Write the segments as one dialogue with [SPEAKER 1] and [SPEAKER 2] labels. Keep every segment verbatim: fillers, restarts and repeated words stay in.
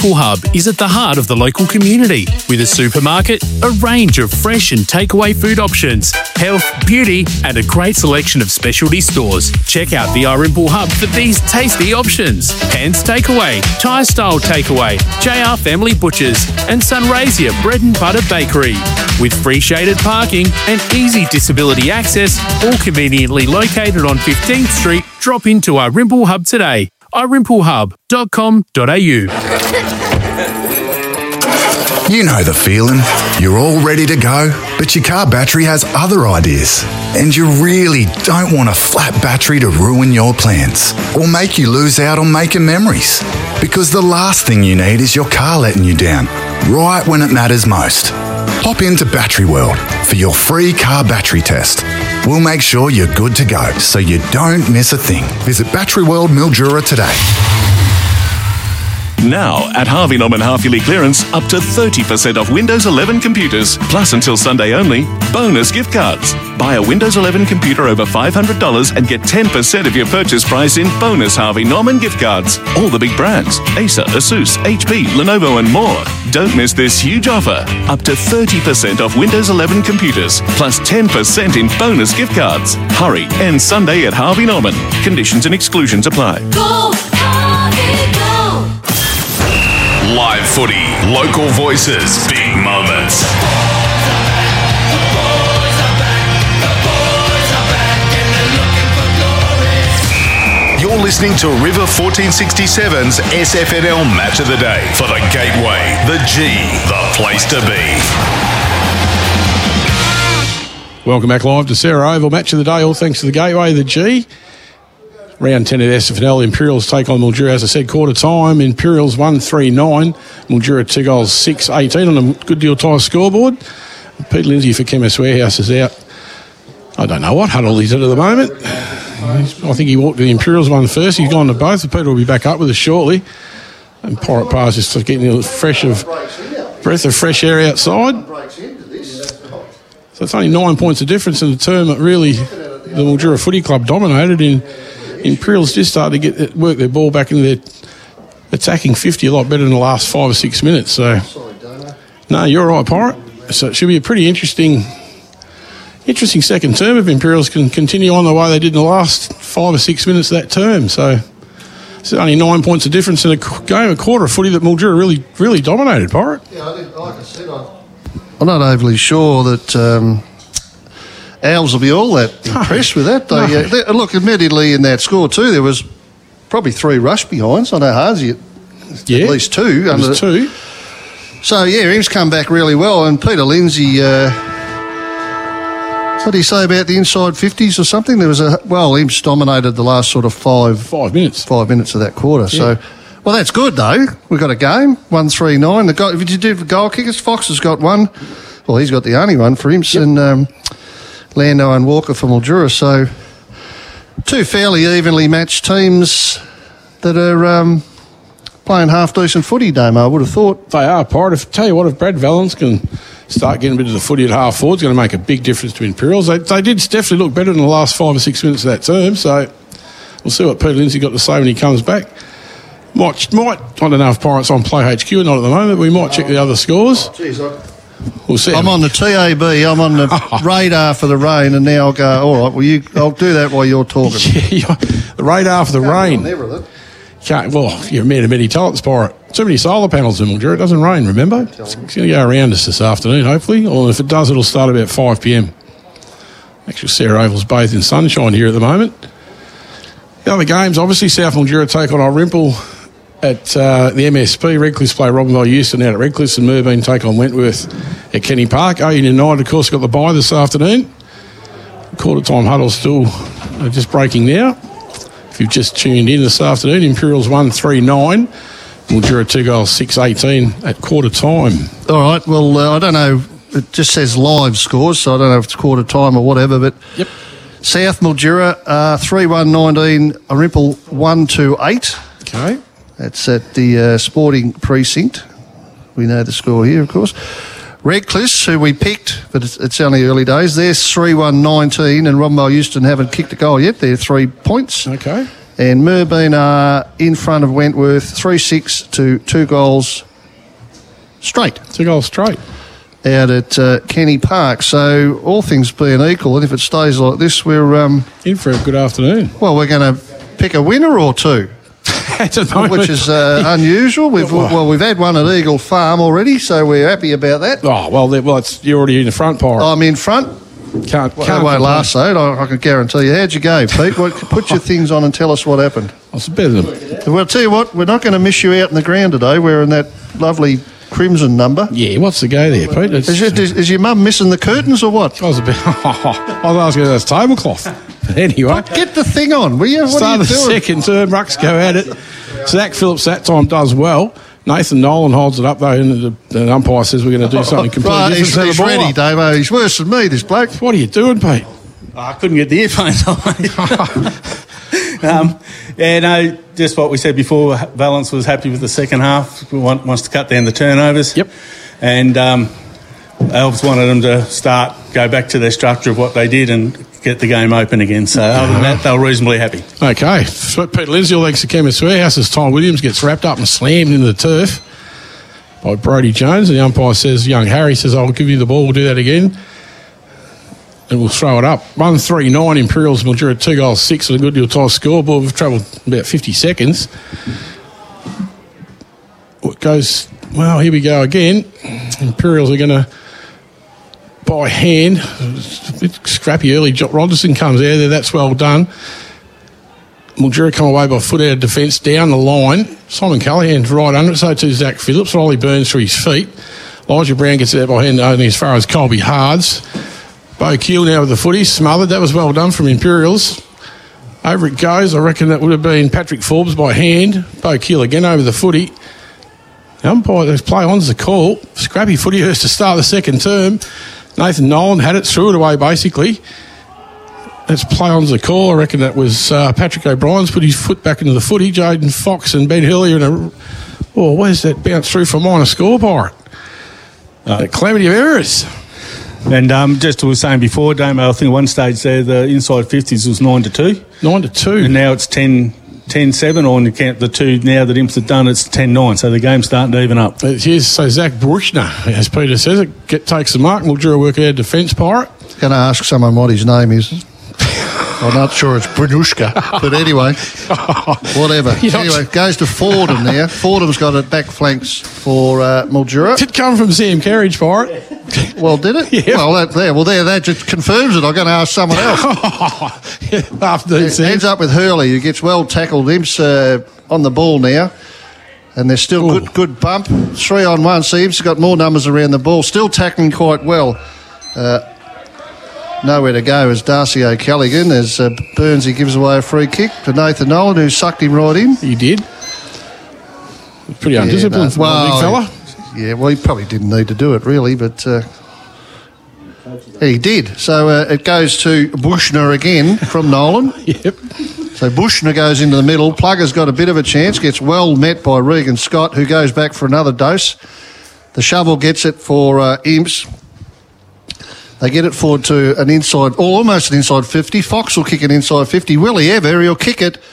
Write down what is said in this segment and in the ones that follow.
[SPEAKER 1] Pool Hub is at the heart of the local community with a supermarket, a range of fresh and takeaway food options, health, beauty, and a great selection of specialty stores. Check out the Irimple Hub for these tasty options: Pan's Takeaway, Thai Style Takeaway, J R Family Butchers, and Sunraysia Bread and Butter Bakery. With free shaded parking and easy disability access, all conveniently located on fifteenth Street, drop into Irimple Hub today. irimple hub dot com dot a u.
[SPEAKER 2] You know the feeling. You're all ready to go, but your car battery has other ideas. And you really don't want a flat battery to ruin your plans or make you lose out on making memories. Because the last thing you need is your car letting you down, right when it matters most. Hop into Battery World for your free car battery test. We'll make sure you're good to go so you don't miss a thing. Visit Battery World Mildura today.
[SPEAKER 3] Now, at Harvey Norman half-yearly clearance, up to thirty percent off Windows eleven computers. Plus, until Sunday only, bonus gift cards. Buy a Windows eleven computer over five hundred dollars and get ten percent of your purchase price in bonus Harvey Norman gift cards. All the big brands: Acer, Asus, H P, Lenovo and more. Don't miss this huge offer. Up to thirty percent off Windows eleven computers, plus ten percent in bonus gift cards. Hurry, end Sunday at Harvey Norman. Conditions and exclusions apply.
[SPEAKER 4] Go, Harvey, go!
[SPEAKER 5] Live footy, local voices, big moments. You're listening to River fourteen sixty-seven's S F N L Match of the Day for the Gateway, the G, the place to be.
[SPEAKER 6] Welcome back live to Sarah Oval. Match of the Day, all thanks to the Gateway, the G. Round ten at S F N L, Imperials take on Mildura. As I said, quarter time, Imperials one three nine, Mildura two goals six eighteen on a good deal tie scoreboard. Pete Lindsay for Chemist Warehouse is out. I don't know what huddle he's at at the moment. I think he walked to the Imperials one first. He's gone to both. Peter will be back up with us shortly. And Pirate Pass is just getting a fresh of breath of fresh air outside. So it's only nine points of difference in the term that really the Mildura Footy Club dominated. In Imperials just started to get work their ball back into their attacking fifty a lot better in the last five or six minutes. So, no, you're right, Pirate. So it should be a pretty interesting, interesting second term if Imperials can continue on the way they did in the last five or six minutes of that term. So it's only nine points of difference in a game, a quarter of footy that Mildura really, really dominated, Pirate.
[SPEAKER 7] Yeah, I think, like I said, I'm not overly sure that Um Owls will be all that impressed with that. They,
[SPEAKER 6] No.
[SPEAKER 7] uh, they, look, admittedly, in that score too, there was probably three rush behinds. I know Harsey at
[SPEAKER 6] Yeah,
[SPEAKER 7] least two.
[SPEAKER 6] It was
[SPEAKER 7] under,
[SPEAKER 6] two.
[SPEAKER 7] So, yeah, him's come back really well. And Peter Lindsay, uh, what did he say about the inside fifties or something? There was a, well, him's dominated the last sort of five,
[SPEAKER 6] Five minutes.
[SPEAKER 7] five minutes of that quarter. So, well, that's good, though. We've got a game, one three nine. The goal, if you do the goal kickers, Fox has got one. Well, he's got the only one for him.
[SPEAKER 6] Yep.
[SPEAKER 7] And um, Lando and Walker for Mildura. So, two fairly evenly matched teams that are um, playing half-decent footy, Damo, I would have thought.
[SPEAKER 6] They are, Pirate. If, tell you what, if Brad Valens can start getting a bit of the footy at half forward, it's going to make a big difference to Imperials. They, they did definitely look better in the last five or six minutes of that term, so we'll see what Peter Lindsay got to say when he comes back. Might, might I don't know if Pirates on Play H Q or not at the moment, but we might check the other scores.
[SPEAKER 7] Oh, geez, I...
[SPEAKER 6] We'll see.
[SPEAKER 7] I'm on the T A B, I'm on the radar for the rain, and now I'll go, all right, well, you, I'll do that while you're talking.
[SPEAKER 6] Yeah, the radar for the rain.
[SPEAKER 7] Never,
[SPEAKER 6] Can't, well, you're a man of many talents, Pirate. Too many solar panels in Mildura. It doesn't rain, remember? It's, it's going to go around us this afternoon, hopefully. Or if it does, it'll start about five p.m. Actually, Sarah Oval's bathed in sunshine here at the moment. The other games, obviously, South Mildura take on Irimple at uh, the M S P. Redcliffe play Robinville Euston out at Redcliffe, and Merbein take on Wentworth at Kenny Park. Owen United, of course, got the bye this afternoon. Quarter time huddle still uh, just breaking now. If you've just tuned in this afternoon, Imperials one three nine, Mildura two goals six eighteen at quarter time.
[SPEAKER 7] All right, well, uh, I don't know, it just says live scores, so I don't know if it's quarter time or whatever, but
[SPEAKER 6] Yep.
[SPEAKER 7] South Mildura uh, three one nineteen, Irimple one two eight.
[SPEAKER 6] Okay.
[SPEAKER 7] That's at the uh, Sporting Precinct. We know the score here, of course. Redcliffe, who we picked, but it's, it's only early days, they're three one nineteen, and Robinville Euston haven't kicked a goal yet. They're three points.
[SPEAKER 6] Okay.
[SPEAKER 7] And Merbeen are in front of Wentworth, three six to two goals straight.
[SPEAKER 6] Two goals straight.
[SPEAKER 7] Out at uh, Kenny Park. So all things being equal, and if it stays like this, we're... Um,
[SPEAKER 6] in for a good afternoon.
[SPEAKER 7] Well, we're going to pick a winner or two.
[SPEAKER 6] At the moment.
[SPEAKER 7] Which is uh, unusual. We've well, we've had one at Eagle Farm already, so we're happy about that.
[SPEAKER 6] Oh well, well, it's, you're already in the front, Pirate.
[SPEAKER 7] I'm in front.
[SPEAKER 6] Can't,
[SPEAKER 7] Well,
[SPEAKER 6] can't
[SPEAKER 7] that won't last, though. I, I can guarantee you. How'd you go, Pete? What, put your things on and tell us what happened.
[SPEAKER 6] It's better than.
[SPEAKER 7] Well, I'll tell you what. We're not going to miss you out in the ground today. We're in that lovely crimson number.
[SPEAKER 6] Yeah, what's the go there, Pete? It's,
[SPEAKER 7] Is, your, is, is your mum missing the curtains or what?
[SPEAKER 6] I was a bit. I was asking about this tablecloth. But anyway,
[SPEAKER 7] Get the thing on, will you? What
[SPEAKER 6] start
[SPEAKER 7] are
[SPEAKER 6] of
[SPEAKER 7] you
[SPEAKER 6] the
[SPEAKER 7] doing?
[SPEAKER 6] second term, Rucks go at it. Zach Phillips that time does well. Nathan Nolan holds it up though, and the, the umpire says we're going to do something completely
[SPEAKER 7] Right,
[SPEAKER 6] different.
[SPEAKER 7] he's,
[SPEAKER 6] to the
[SPEAKER 7] he's
[SPEAKER 6] ball
[SPEAKER 7] ready,
[SPEAKER 6] up.
[SPEAKER 7] Davo. He's worse than me, this bloke.
[SPEAKER 6] What are you doing, Pete?
[SPEAKER 8] I couldn't get the earphones on. um, yeah, no, just what we said before. Valence was happy with the second half. We want, wants to cut down the turnovers.
[SPEAKER 6] Yep.
[SPEAKER 8] And um, Elves wanted them to start, go back to their structure of what they did and get the game open again. So other than that, they were reasonably happy.
[SPEAKER 6] Okay, so Peter Lindsay legs the chemist warehouse as Ty Williams gets wrapped up and slammed into the turf by Brody Jones. And the umpire says, young Harry says, I'll give you the ball, we'll do that again. And we'll throw it up. one three nine Imperials, Mildura, two goals, six, and a good deal tie scoreboard. We've travelled about fifty seconds. It goes, well, here we go again. Imperials are going to, by hand, it's a bit scrappy early. Jock Rogerson comes out there, that's well done. Mildura come away by foot out of defence down the line. Simon Callahan's right under it, so too Zach Phillips. Riley Burns through his feet. Elijah Brown gets it out by hand only as far as Colby Hards. Bo Keel now with the footy, smothered. That was well done from Imperials. Over it goes. I reckon that would have been Patrick Forbes by hand. Bo Keel again over the footy. The umpire, there's play on's the call. Scrappy footy has to start the second term. Nathan Nolan had it, threw it away basically. That's play on's the call. I reckon that was uh, Patrick O'Brien's put his foot back into the footy. Jaden Fox and Ben Hurley in a. Oh, where's that bounce through for minor score, Pirate? Uh, calamity of errors.
[SPEAKER 8] And um, just as we were saying before, Damo, I think at one stage there, the inside fifties was nine to two.
[SPEAKER 6] nine to two.
[SPEAKER 8] And now it's ten seven, or on the count the two now that Imps have done, it's ten nine. So the game's starting to even up.
[SPEAKER 6] It is. So Zach Bruchner, as Peter says, it get, takes the mark. Mildura work out defence, Pirate.
[SPEAKER 7] Going to ask someone what his name is. I'm not sure it's Brunushka, but anyway, whatever. Anyway, goes to Fordham now. Fordham's got it back flanks for uh, Mildura.
[SPEAKER 6] Did it come from Sam Carriage, Pirate?
[SPEAKER 7] Well, did it?
[SPEAKER 6] Yeah.
[SPEAKER 7] Well, that, there. Well, there. That just confirms it. I'm going to ask someone else.
[SPEAKER 6] Yeah, afternoon,
[SPEAKER 7] It
[SPEAKER 6] Sam.
[SPEAKER 7] ends up with Hurley, who gets well tackled. Imps uh, on the ball now. And there's still
[SPEAKER 6] Ooh.
[SPEAKER 7] good good bump. Three on one. So Imps has got more numbers around the ball. Still tackling quite well. Uh, nowhere to go is Darcy O'Callaghan as uh, Burnsy gives away a free kick to Nathan Nolan, who sucked him right in.
[SPEAKER 6] He did. Pretty undisciplined
[SPEAKER 7] no,
[SPEAKER 6] for well, big fella.
[SPEAKER 7] Yeah, well, he probably didn't need to do it, really, but uh, he did. So uh, it goes to Bushner again from Nolan.
[SPEAKER 6] Yep.
[SPEAKER 7] So Bushner goes into the middle. Plugger's got a bit of a chance, gets well met by Regan Scott, who goes back for another dose. The shovel gets it for uh, Imps. They get it forward to an inside, or almost an inside fifty. Fox will kick an inside fifty. Will he ever? He'll kick it.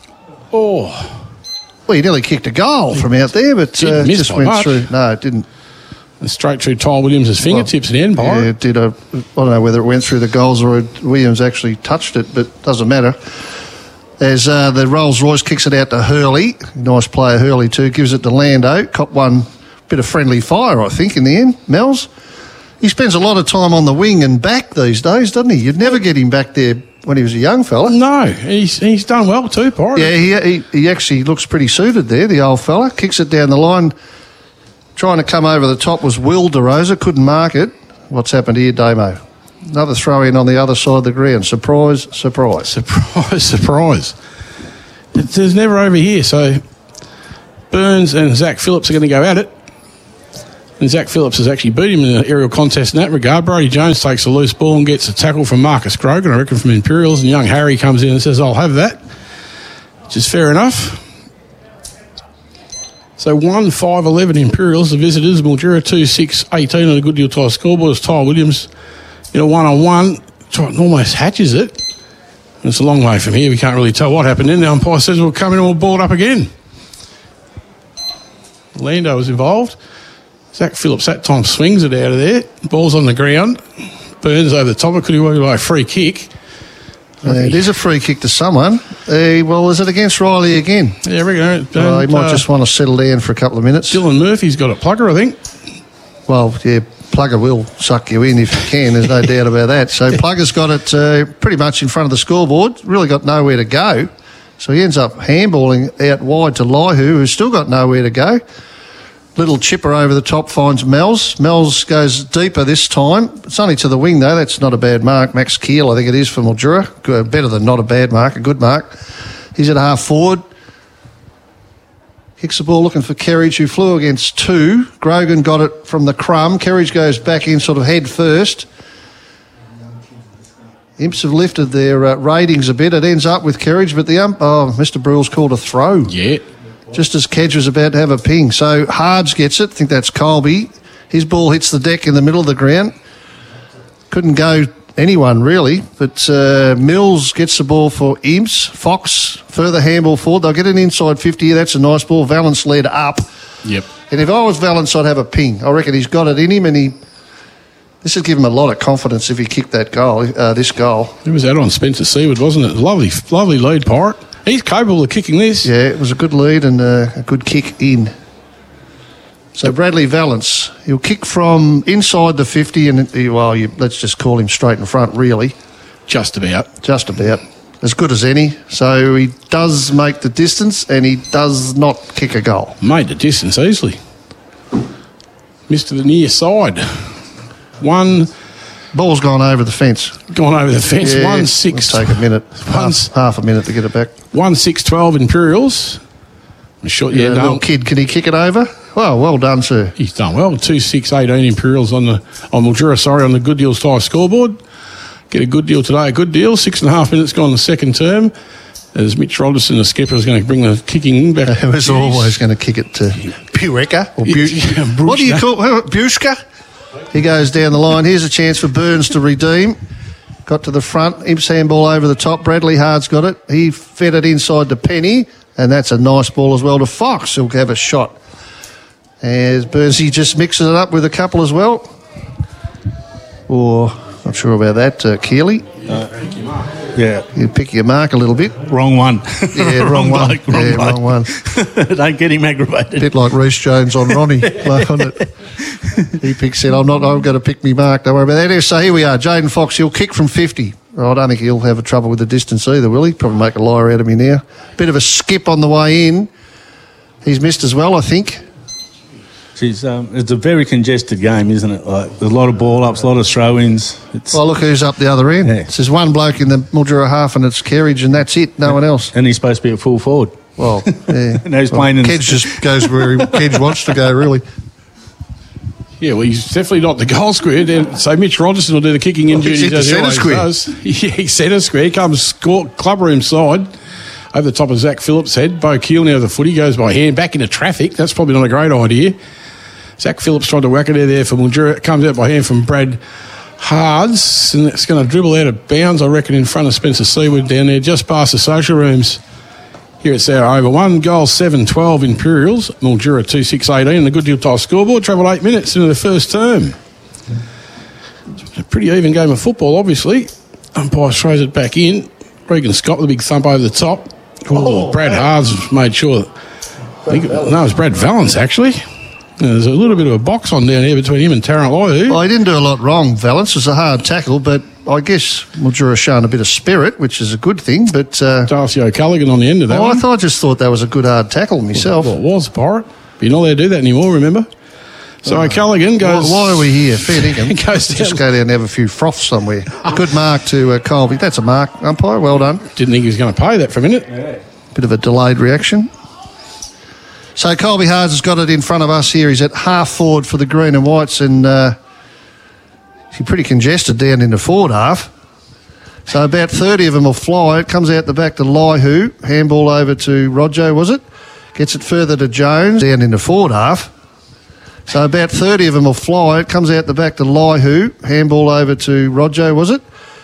[SPEAKER 6] Oh.
[SPEAKER 7] Well, he nearly kicked a goal from out there, but uh,
[SPEAKER 6] Didn't miss
[SPEAKER 7] just
[SPEAKER 6] by
[SPEAKER 7] went
[SPEAKER 6] much.
[SPEAKER 7] through. No, it didn't.
[SPEAKER 6] And straight through Ty Williams' fingertips and end,
[SPEAKER 7] Yeah,
[SPEAKER 6] Pirate.
[SPEAKER 7] it did. A, I don't know whether it went through the goals or it, Williams actually touched it, but doesn't matter. As uh, the Rolls Royce kicks it out to Hurley, nice player Hurley too, gives it to Lando. Cop one bit of friendly fire, I think, in the end. Mel's. He spends a lot of time on the wing and back these days, doesn't he? You'd never get him back there when he was a young fella.
[SPEAKER 6] No, he's he's done well too, Pirate.
[SPEAKER 7] Yeah, he, he he actually looks pretty suited there, the old fella. Kicks it down the line. Trying to come over the top was Will DeRosa, couldn't mark it. What's happened here, Damo? Another throw in on the other side of the ground. Surprise, surprise.
[SPEAKER 6] Surprise, surprise. It- There's never over here, so Burns and Zach Phillips are going to go at it. And Zach Phillips has actually beat him in an aerial contest in that regard. Brody Jones takes a loose ball and gets a tackle from Marcus Grogan, I reckon from Imperials, and young Harry comes in and says, I'll have that, which is fair enough. So one five eleven Imperials, the visitors, Mildura two six eighteen on a good deal tie scoreboard as Ty Williams in a one-on-one, try- almost hatches it. It's a long way from here. We can't really tell what happened then. The umpire says we'll come in and we'll ball it up again. Lando was involved. Zach Phillips that time swings it out of there. Ball's on the ground. Burns over the top. It could be a free kick.
[SPEAKER 7] Uh, it is a free kick to someone. Uh, well, is it against Riley again?
[SPEAKER 6] Yeah, we go.
[SPEAKER 7] Uh, he might
[SPEAKER 6] uh,
[SPEAKER 7] just want to settle down for a couple of minutes.
[SPEAKER 6] Dylan Murphy's got a plugger, I think.
[SPEAKER 7] Well, yeah, Plugger will suck you in if you can. There's no doubt about that. So Plugger's got it uh, pretty much in front of the scoreboard. Really got nowhere to go. So he ends up handballing out wide to Laihu, who's still got nowhere to go. Little chipper over the top finds Mells. Mells goes deeper this time. It's only to the wing, though. That's not a bad mark. Max Keel, I think it is, for Mildura. Good, better than not a bad mark, a good mark. He's at half forward. Kicks the ball looking for Kerridge, who flew against two. Grogan got it from the crumb. Kerridge goes back in sort of head first. Imps have lifted their uh, ratings a bit. It ends up with Kerridge, but the ump, oh, Mister Brewell's called a throw.
[SPEAKER 6] Yeah.
[SPEAKER 7] Just as Kedge was about to have a ping. So Hards gets it. I think that's Colby. His ball hits the deck in the middle of the ground. Couldn't go anyone, really. But uh, Mills gets the ball for Imps. Fox, further handball forward. They'll get an inside fifty. That's a nice ball. Valence led up.
[SPEAKER 6] Yep.
[SPEAKER 7] And if I was Valence, I'd have a ping. I reckon he's got it in him, and he... This would give him a lot of confidence if he kicked that goal, uh, this goal.
[SPEAKER 6] It was out on Spencer Seaward, wasn't it? Lovely, lovely lead, Pirate. He's capable of kicking this.
[SPEAKER 7] Yeah, it was a good lead and uh, a good kick in. So Bradley Valence, he'll kick from inside the fifty, and well, you, let's just call him straight in front, really.
[SPEAKER 6] Just about.
[SPEAKER 7] Just about. As good as any. So he does make the distance, and he does not kick a goal.
[SPEAKER 6] Made the distance easily. Missed to the near side. One...
[SPEAKER 7] Ball's gone over the fence.
[SPEAKER 6] Gone over the fence.
[SPEAKER 7] Yeah,
[SPEAKER 6] one six.
[SPEAKER 7] It'll take a minute.
[SPEAKER 6] One,
[SPEAKER 7] half, half a minute to get it back.
[SPEAKER 6] One six twelve Imperials. Short, yeah,
[SPEAKER 7] yeah,
[SPEAKER 6] no.
[SPEAKER 7] Little kid, can he kick it over? Well, well done, sir.
[SPEAKER 6] He's done well. Two six eighteen Imperials on the on Mildura, sorry, on the Good Deals Tyre scoreboard. Get a good deal today. A good deal. Six and a half minutes gone the second term. As Mitch Rogerson, the skipper, is going to bring the kicking back.
[SPEAKER 7] He was always going to kick it to Pureca or Bu-
[SPEAKER 6] Yeah,
[SPEAKER 7] what do you call it? Bushka? He goes down the line. Here's a chance for Burns to redeem. Got to the front. Imps handball over the top. Bradley Hard's got it. He fed it inside to Penny, and that's a nice ball as well to Fox. He'll have a shot. As Burns, he just mixes it up with a couple as well. Or, not sure about that, uh, Keeley.
[SPEAKER 8] Yeah.
[SPEAKER 7] You pick your mark a little bit.
[SPEAKER 8] Wrong one.
[SPEAKER 7] Yeah, wrong,
[SPEAKER 8] wrong
[SPEAKER 7] one.
[SPEAKER 8] bloke, wrong
[SPEAKER 7] yeah,
[SPEAKER 8] bloke.
[SPEAKER 7] wrong one.
[SPEAKER 8] Don't get him aggravated.
[SPEAKER 7] Bit like Reece Jones on Ronnie. Like on it. He picks it. I'm not. I'm going to pick me mark. Don't worry about that. So here we are. Jaden Fox. He'll kick from fifty. Oh, I don't think he'll have a trouble with the distance either, will he? Probably make a liar out of me now. Bit of a skip on the way in. He's missed as well, I think.
[SPEAKER 8] She's, um, it's a very congested game, isn't it? Like, there's a lot of ball ups, a lot of throw-ins. It's,
[SPEAKER 7] Well, look who's up the other end.
[SPEAKER 8] Yeah.
[SPEAKER 7] So there's one bloke in the Mildura half, and it's Kerridge, and that's it. No one else.
[SPEAKER 8] and he's supposed to be at full forward.
[SPEAKER 7] Well, yeah.
[SPEAKER 8] And he's
[SPEAKER 7] well,
[SPEAKER 8] playing in-
[SPEAKER 7] Kedge just goes where he, Kedge wants to go, really.
[SPEAKER 6] Yeah, well, he's definitely not the goal square. Then, so Mitch Rogerson will do the kicking in
[SPEAKER 7] Well, he's
[SPEAKER 6] duties
[SPEAKER 7] hit
[SPEAKER 6] as
[SPEAKER 7] the
[SPEAKER 6] he
[SPEAKER 7] centre
[SPEAKER 6] always
[SPEAKER 7] square.
[SPEAKER 6] does. Yeah, he's centre square. Comes score, club room side over the top of Zach Phillips' head. Bo Keel now the footy goes by hand back into traffic. That's probably not a great idea. Zach Phillips tried to whack it out there for Mildura. It comes out by hand from Brad Hards, and it's going to dribble out of bounds, I reckon, in front of Spencer Seaward down there, just past the social rooms. Here it's our over. One goal, seven twelve Imperials. Mildura two six eighteen. The Good Deal Tyre scoreboard. Travelled eight minutes into the first term. It's a pretty even game of football, obviously. Umpire throws it back in. Regan Scott with a big thump over the top. Oh, Brad Hards made sure. I think, no, it was Brad Valence, actually. There's a little bit of a box on down here between him and Tarrant Laihu.
[SPEAKER 7] Well, he didn't do a lot wrong, Valence. It was a hard tackle, but I guess Mildura shown a bit of spirit, which is a good thing. But uh,
[SPEAKER 6] Darcy O'Callaghan on the end of that
[SPEAKER 7] oh, I
[SPEAKER 6] one.
[SPEAKER 7] thought I just thought that was a good hard tackle myself.
[SPEAKER 6] Well, it was, Pirate. But you're not allowed to do that anymore, remember? So O'Callaghan goes...
[SPEAKER 7] Why, why are we here? Fair dinkum.
[SPEAKER 6] Goes
[SPEAKER 7] Just
[SPEAKER 6] down.
[SPEAKER 7] go down and have a few froths somewhere. Good mark to uh, Colby. That's a mark, umpire. Well done.
[SPEAKER 6] Didn't think he was going to pay that for a minute.
[SPEAKER 7] Bit of a delayed reaction. So Colby Hards has got it in front of us here. He's at half forward for the green and whites, and uh, he's pretty congested down in the forward half. So about thirty of them will fly. It comes out the back to Laihu. Handball over to Rojo, was it? Gets it further to Jones down in the forward half. So about thirty of them will fly. It comes out the back to Laihu. Handball over to Rojo, was it?